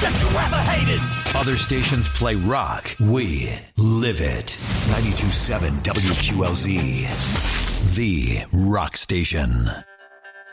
that you ever hated. Other stations play rock. We live it. 92.7 WQLZ. The Rock Station.